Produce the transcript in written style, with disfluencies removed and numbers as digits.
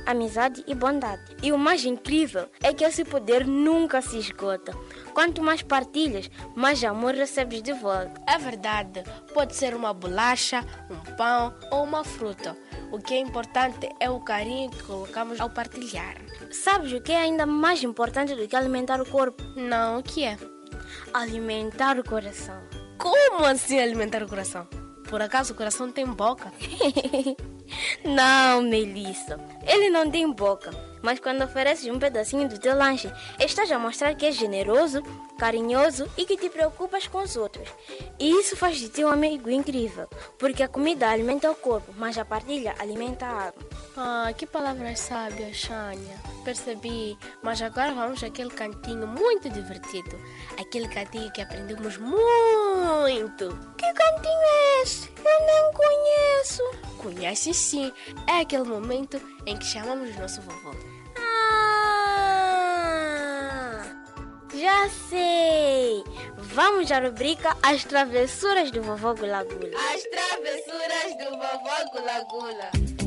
amizade e bondade. E o mais incrível é que esse poder nunca se esgota. Quanto mais partilhas, mais amor recebes de volta. É verdade, pode ser uma bolacha, um pão ou uma fruta. O que é importante é o carinho que colocamos ao partilhar. Sabes o que é ainda mais importante do que alimentar o corpo? Não, o que é? Alimentar o coração. Como assim alimentar o coração? Por acaso o coração tem boca? Não, Melissa, ele não tem boca. Mas quando ofereces um pedacinho do teu lanche, estás a mostrar que és generoso, carinhoso e que te preocupas com os outros. E isso faz de ti um amigo incrível, porque a comida alimenta o corpo, mas a partilha alimenta a alma. Ah, que palavras sábias, Xânia. Percebi, mas agora vamos àquele cantinho muito divertido. Aquele cantinho que aprendemos muito. Que cantinho é esse? Eu nem conheço. Conhece sim, é aquele momento em que chamamos o nosso vovô. Já sei! Vamos à rubrica As Travessuras do Vovô Gula Gula. As travessuras do vovô Gula Gula.